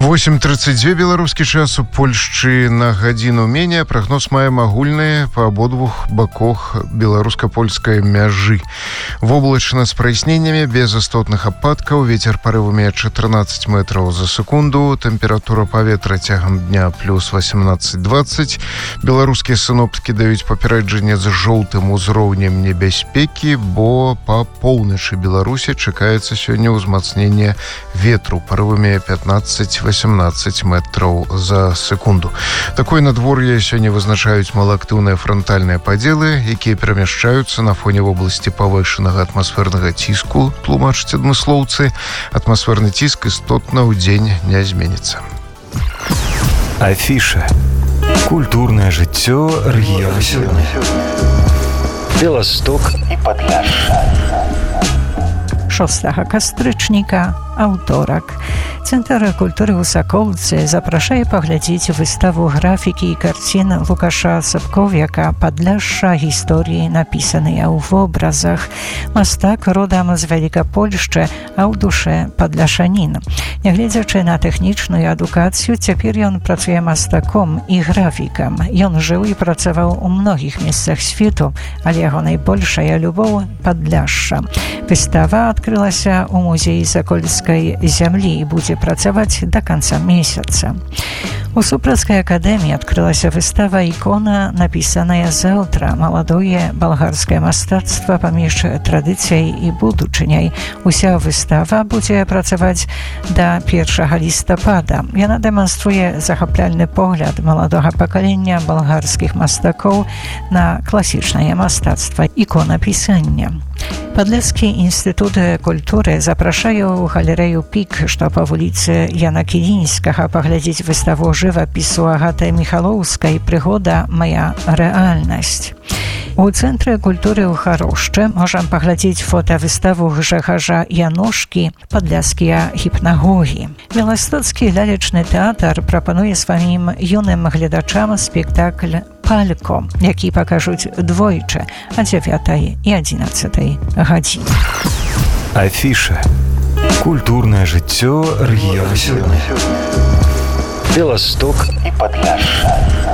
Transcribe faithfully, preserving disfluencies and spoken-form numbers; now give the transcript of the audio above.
восемь тридцать два беларускі час у Польшчы на гадзіну меней. Прагноз маем агульны па абодвух баках беларуска-польскай мяжы. Воблачна з праясненнямі, без істотных ападкаў, вецер парывамі чатырнаццаць метраў за секунду, тэмпература паветра цягам дня плюс восемнадцать двадцать. Беларускія сіноптыкі даюць папереджанне з жоўтым узроўнем небяспекі, бо па поўначы Беларусі чакаецца сёння ўзмацненне ветру парывамі пятнадцать восемнадцать метраў за секунду. Такое надвор'е сёння вызначаюць малаактыўныя франтальныя падзелы, якія перамяшчаюцца на фоне вобласці павышанага атмасфернага ціску, тлумачаць адмыслоўцы. Атмасферны ціск істотна ў дзень не зменіцца. Афіша. Культурнае жыццё рэгіёна сёння. Беласток і Падляшша. szóstego кастрычніка, аўторак. Цэнтр культуры ў Саколцы запрашае паглядзець выставу графікі і карцін Лукаша Сапковяка «Падляшша. Гісторыі, напісаныя ў вобразах». Мастак родам з Вялікапольшчы, а ў душе падляшанін. Нягледзячы на тэхнічную адукацыю, цяпер ён працуе мастаком і графікам. Ён жыў і працаваў у многіх месцах свету, але яго найбольшая любоў – Падляшша. Выстава адкрылася ў музеі Сакольскай зямлі і будзе працаваць да канца месяца. У Супрацкай акадэміі адкрылася выстава «Ікона, напісаная заўтра. Маладое балгарскае мастацтва паміж традыцыяй і будучыняй». Уся выстава будзе працаваць да першага лістапада. Яна дэманструе захапляльны погляд маладога пакалення балгарскіх мастакоў на класічнае мастацтва іконапісання. Падляшскі інстытут культуры запрашае ў галерэю «Пік», што па вуліцы Яна Кілінскага, паглядзець выставу жывапісу Агаты Міхалоўскай «Прыгода. Мая рэальнасць». У Цэнтры культуры ў Харошчы можам паглядзець фотавыставу Гжэхажа Яношкі «Падляшскія гіпнагогі». Беластоцкі лялечны тэатр прапануе сваім юным гледачам спектакль «Палько», які пакажуць двойчы о дзевятай і адзінаццатай гадзіне. Афіша. Культурнае жыццё рэгіёна сёння. Беласток і Падляшша.